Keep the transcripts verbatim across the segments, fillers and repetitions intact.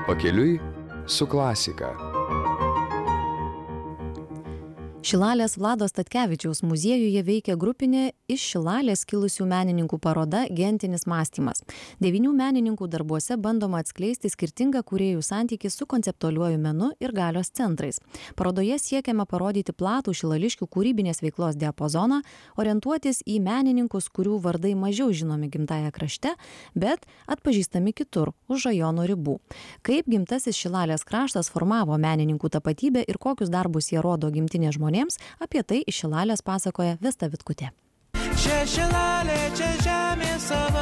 Pakeliui su klasika. Šilalės Vlado Statkevičiaus muziejuje veikia grupinė iš Šilalės kilusių menininkų paroda Gentinis mąstymas. Devynių menininkų darbuose bandoma atskleisti skirtingą kūrėjų santykį su konceptualiuoju menu ir galios centrais. Parodoje siekiama parodyti platų šilališkių kūrybinės veiklos diapazoną, orientuotis į menininkus, kurių vardai mažiau žinomi gimtaja krašte, bet atpažįstami kitur, už rajono ribų. Kaip gimtasis Šilalės kraštas formavo menininkų tapatybę ir kokius darbus jie rodo gimtinės žmonėms, apie tai iš Šilalės pasakoja Vesta Vitkutė. Čia Šilalė, čia žemė sava,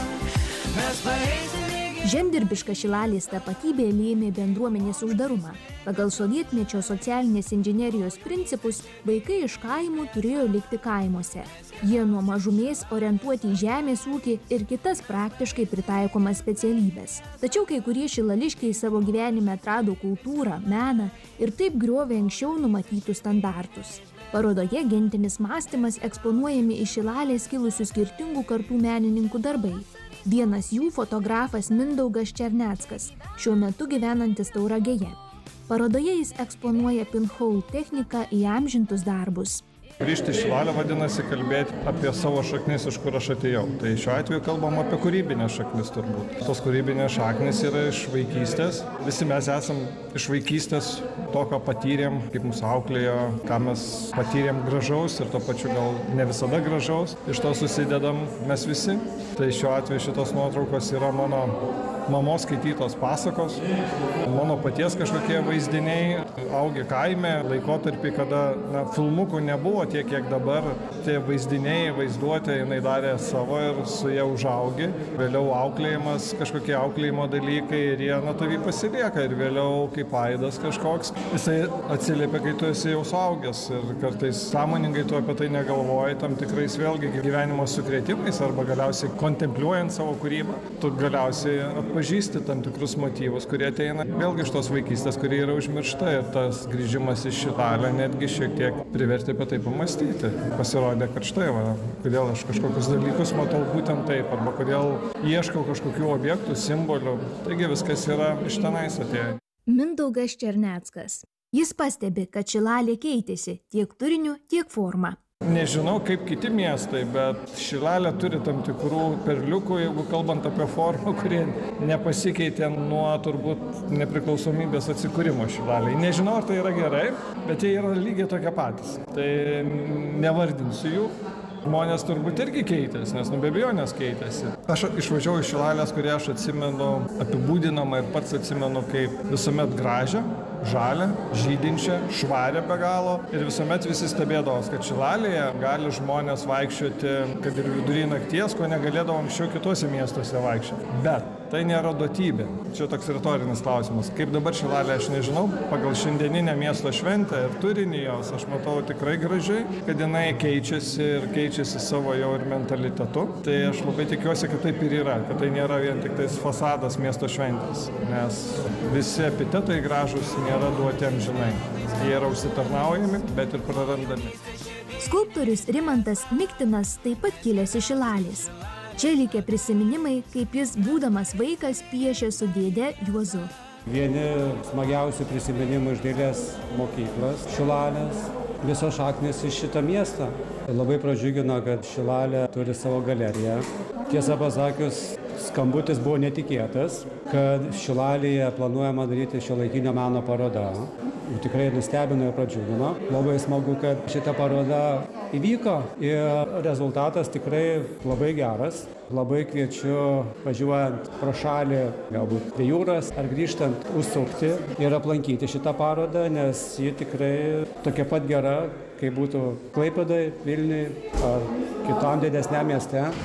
mes paeisime. Žemdirbiška Šilalės tapatybė lėmė bendruomenės uždarumą. Pagal sovietmečio socialinės inžinerijos principus vaikai iš kaimų turėjo likti kaimuose. Jie nuo mažumės orientuoti į žemės ūkį ir kitas praktiškai pritaikomas specialybės. Tačiau kai kurie šilališkiai savo gyvenime atrado kultūrą, meną ir taip griovė anksčiau numatytus standartus. Parodoje Gentinis mąstymas eksponuojami iš Šilalės kilusių skirtingų kartų menininkų darbai. Vienas jų fotografas Mindaugas Černeckas, šiuo metu gyvenantis Tauragėje. Parodoje jis eksponuoja pinhole techniką įamžintus darbus. Grįžti į Šilalę vadinasi kalbėti apie savo šaknis, iš kur aš atėjau. Tai šiuo atveju kalbam apie kūrybinės šaknis turbūt. Tos kūrybinės šaknis yra iš vaikystės. Visi mes esam iš vaikystės to, ką patyrėm, kaip mūsų auklėjo, ką mes patyrėm gražaus ir to pačiu gal ne visada gražaus. Iš to susidedam mes visi. Tai šiuo atveju šitos nuotraukos yra mano mamos skaitytos pasakos, mano paties kažkokie vaizdiniai, augi kaime, laikotarpį, kada na, filmukų nebuvo tiek, kiek dabar, tie vaizdiniai, vaizduotė, jinai darė savo ir su jie užaugi, vėliau auklėjimas, kažkokie auklėjimo dalykai ir jie na tavį pasilieka ir vėliau kaip aidas kažkoks, jisai atsiliepia, kai tu esi jau suaugęs ir kartais sąmoningai tu apie tai negalvoji, tam tikrais vėlgi gyvenimo sukrėtimais arba galiausiai kontempliuojant savo kūrybą, tu galiausiai pažįsti tam tikrus motyvus, kurie ateina vėlgi iš tos vaikystės, kurie yra užmiršta ir tas grįžimas į Šilalę netgi šiek tiek privertė apie tai pamastyti. Pasirodė, kad štai, va, kodėl aš kažkokius dalykus matau būtent taip, arba kodėl ieškau kažkokių objektų, simbolių. Taigi viskas yra iš tenais atėję. Mindaugas Černeckas. Jis pastebi, kad Šilalė keitėsi tiek turiniu, tiek forma. Nežinau, kaip kiti miestai, bet Šilalė turi tam tikrų perliukų, jeigu kalbant apie formą, kurie nepasikeitė nuo turbūt nepriklausomybės atsikūrimo Šilalėje. Nežinau, ar tai yra gerai, bet jie yra lygiai tokie patys. Tai nevardinsiu jų. Žmonės turbūt irgi keitėsi, nes nu be abejonės keitėsi. Aš išvažiavau iš Šilalės, kurią aš atsimenu apibūdinamą ir pats atsimenu kaip visuomet gražią, žalią, žydinčią, švarę be galo. Ir visuomet visi stebėdavos, kad Šilalėje gali žmonės vaikščioti, kad ir vidury nakties, ko negalėdavo anksčiau kitose miestuose vaikščioti. Bet tai nėra duotybė. Čia toks retorinis klausimas. Kaip dabar Šilalė, aš nežinau, pagal šiandieninę miesto šventę ir turinį jos, aš matau tikrai gražiai, kad jinai keičiasi ir keičiasi savo jau ir mentalitetu. Tai aš labai tikiuosi, kad taip ir yra, kad tai nėra vien tik tais fasadas miesto šventės, nes visi epitetai gražus nėra duoti amžinai. Jie yra užsitarnaujami, bet ir prarandami. Skulptorius Rimantas Miktinas taip pat kilęs iš Šilalės. Čia likę prisiminimai, kaip jis, būdamas vaikas, piešė su dėde Juozu. Vieni smagiausių prisiminimų iš dailės mokyklos Šilalės, visos šaknys iš šitą miestą. Labai pradžiugino, kad Šilalė turi savo galeriją. Tiesą pasakius, skambutis buvo netikėtas, kad Šilalėje planuojama daryti šiuolaikinio meno parodą. Tikrai nustebino ir pradžiugino. Labai smagu, kad šita paroda įvyko ir rezultatas tikrai labai geras. Labai kviečiu, važiuojant pro šalį, galbūt prie jūros ar grįžtant, užsukti ir aplankyti šitą parodą, nes ji tikrai tokia pat gera, kaip būtų Klaipėdai, Vilniui ar kitam didesniam mieste.